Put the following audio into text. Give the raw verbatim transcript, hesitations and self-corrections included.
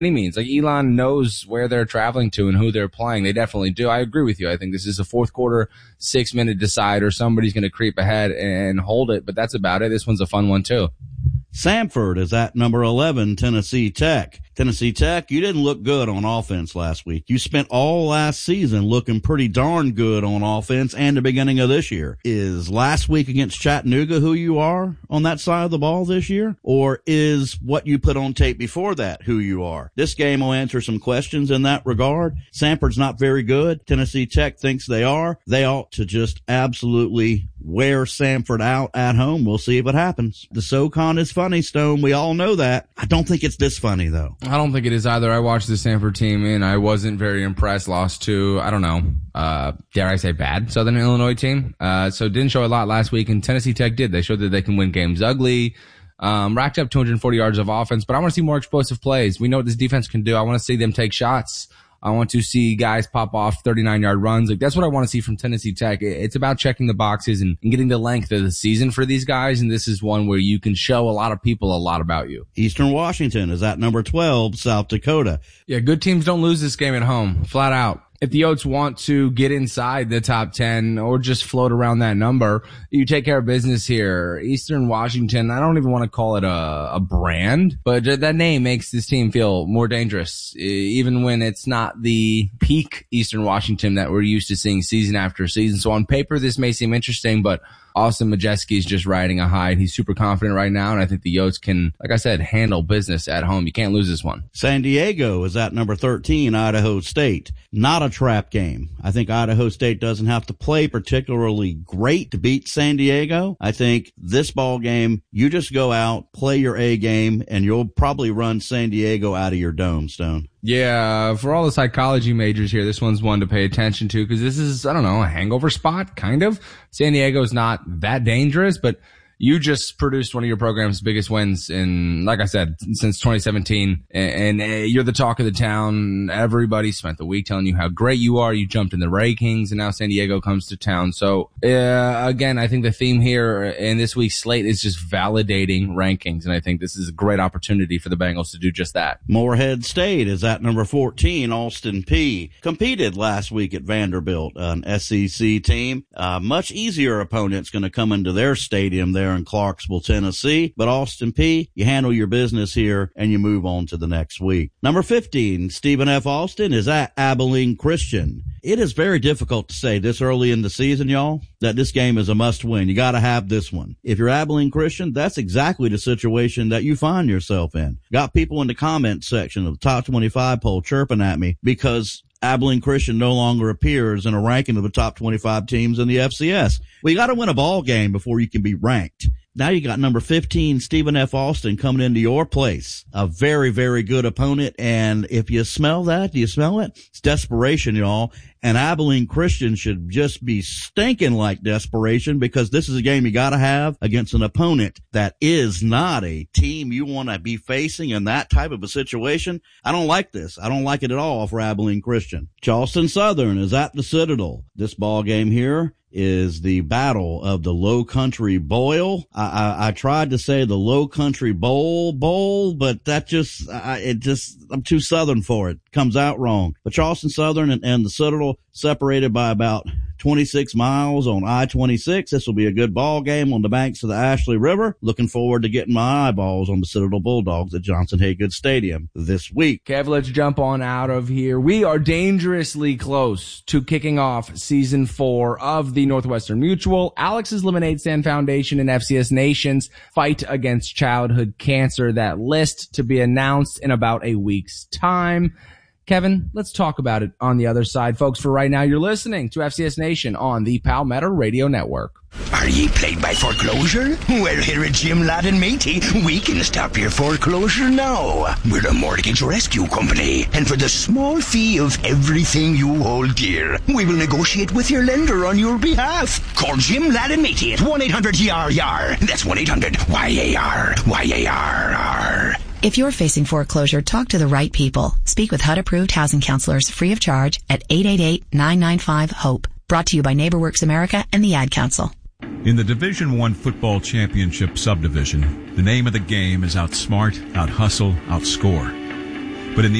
any means. Like, Elon knows where they're traveling to and who they're playing. They definitely do. I agree with you. I think this is a fourth quarter, six minute decider. Somebody's going to creep ahead and hold it, but that's about it. This one's a fun one too. Samford is at number eleven, Tennessee Tech. Tennessee Tech, you didn't look good on offense last week. You spent all last season looking pretty darn good on offense and the beginning of this year. Is last week against Chattanooga who you are on that side of the ball this year? Or is what you put on tape before that who you are? This game will answer some questions in that regard. Samford's not very good. Tennessee Tech thinks they are. They ought to just absolutely wear Samford out at home. We'll see if it happens. The SoCon is funny, Stone. We all know that. I don't think it's this funny, though. I don't think it is either. I watched the Samford team, and I wasn't very impressed. Lost to, I don't know, uh, dare I say bad Southern Illinois team. Uh, so didn't show a lot last week, and Tennessee Tech did. They showed that they can win games ugly. Um, racked up two hundred forty yards of offense, but I want to see more explosive plays. We know what this defense can do. I want to see them take shots. I want to see guys pop off thirty-nine yard runs. Like, that's what I want to see from Tennessee Tech. It's about checking the boxes and, and getting the length of the season for these guys. And this is one where you can show a lot of people a lot about you. Eastern Washington is at number twelve, South Dakota. Yeah, good teams don't lose this game at home, flat out. If the Oats want to get inside the top ten or just float around that number, you take care of business here. Eastern Washington, I don't even want to call it a, a brand, but that name makes this team feel more dangerous, even when it's not the peak Eastern Washington that we're used to seeing season after season. So on paper, this may seem interesting, but Austin Majeski is just riding a high, and he's super confident right now, and I think the Yotes can, like I said, handle business at home. You can't lose this one. San Diego is at number thirteen, Idaho State. Not a trap game. I think Idaho State doesn't have to play particularly great to beat San Diego. I think this ball game, you just go out, play your A game, and you'll probably run San Diego out of your dome, Stone. Yeah, for all the psychology majors here, this one's one to pay attention to because this is, I don't know, a hangover spot, kind of. San Diego's not that dangerous, but you just produced one of your program's biggest wins in, like I said, since twenty seventeen, and, and you're the talk of the town. Everybody spent the week telling you how great you are. You jumped in the rankings, and now San Diego comes to town. So, uh, again, I think the theme here in this week's slate is just validating rankings, and I think this is a great opportunity for the Bengals to do just that. Morehead State is at number fourteen, Austin Peay. Competed last week at Vanderbilt, an S E C team. Uh, much easier opponent's going to come into their stadium there in Clarksville, Tennessee. But Austin Peay, you handle your business here and you move on to the next week. Number fifteen, Stephen F. Austin is at Abilene Christian. It is very difficult to say this early in the season, y'all, that this game is a must win. You got to have this one. If you're Abilene Christian, that's exactly the situation that you find yourself in. Got people in the comment section of the top twenty-five poll chirping at me because Abilene Christian no longer appears in a ranking of the top twenty-five teams in the F C S. Well, you got to win a ball game before you can be ranked. Now you got number fifteen, Stephen F. Austin, coming into your place. A very, very good opponent. And if you smell that, do you smell it? It's desperation, y'all. And Abilene Christian should just be stinking like desperation because this is a game you got to have against an opponent that is not a team you want to be facing in that type of a situation. I don't like this. I don't like it at all for Abilene Christian. Charleston Southern is at the Citadel. This ball game here is the battle of the Low Country Boil. I, I, I tried to say the Low Country Bowl Bowl, but that just, I, it just, I'm too Southern for it. Comes out wrong. But Charleston Southern and, and the Citadel separated by about twenty-six miles on I twenty-six. This will be a good ball game on the banks of the Ashley River. Looking forward to getting my eyeballs on the Citadel Bulldogs at Johnson Haygood Stadium this week. Kev, let's jump on out of here. We are dangerously close to kicking off season four of the Northwestern Mutual, Alex's Lemonade Stand Foundation, and F C S Nation's fight against childhood cancer. That list to be announced in about a week's time. Kevin, let's talk about it on the other side. Folks, for right now, you're listening to F C S Nation on the Palmetto Radio Network. Are ye plagued by foreclosure? Well, here at Jim Ladd and Matey, we can stop your foreclosure now. We're a mortgage rescue company, and for the small fee of everything you hold dear, we will negotiate with your lender on your behalf. Call Jim Ladd and Matey at one eight hundred Y A R Y A R. That's one eight hundred Y A R Y A R R. If you're facing foreclosure, talk to the right people. Speak with H U D-approved housing counselors free of charge at eight eight eight, nine nine five, HOPE. Brought to you by NeighborWorks America and the Ad Council. In the Division One Football Championship subdivision, the name of the game is outsmart, outhustle, outscore. but in the